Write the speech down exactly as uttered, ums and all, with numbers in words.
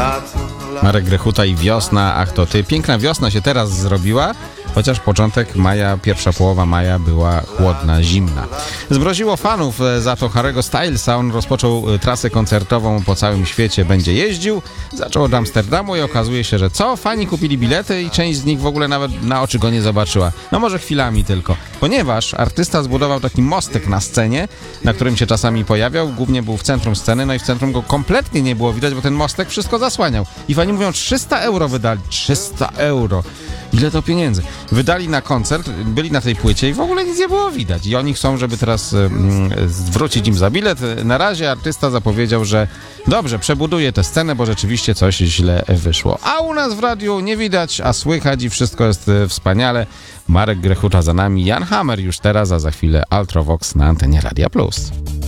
lato, lato. Marek Grechuta i wiosna, ach to ty. Piękna wiosna się teraz zrobiła, chociaż początek maja, pierwsza połowa maja była chłodna, zimna. Zmroziło fanów za to Harry'ego Stylesa. On rozpoczął trasę koncertową po całym świecie, będzie jeździł. Zaczął od Amsterdamu i okazuje się, że co? Fani kupili bilety i część z nich w ogóle nawet na oczy go nie zobaczyła. No może chwilami tylko. Ponieważ artysta zbudował taki mostek na scenie, na którym się czasami pojawiał. Głównie był w centrum sceny, no i w centrum go kompletnie nie było widać, bo ten mostek wszystko zasłaniał. I fani mówią, trzysta euro wydali. trzysta euro. Ile to pieniędzy? Wydali na koncert, byli na tej płycie i w ogóle nic nie było widać. I oni chcą, żeby teraz mm, zwrócić im za bilet. Na razie artysta zapowiedział, że dobrze, przebuduje tę scenę, bo rzeczywiście coś źle wyszło. A u nas w radiu nie widać, a słychać i wszystko jest wspaniale. Marek Grechuta za nami, Jan Hammer już teraz, a za chwilę Ultravox na antenie Radia Plus.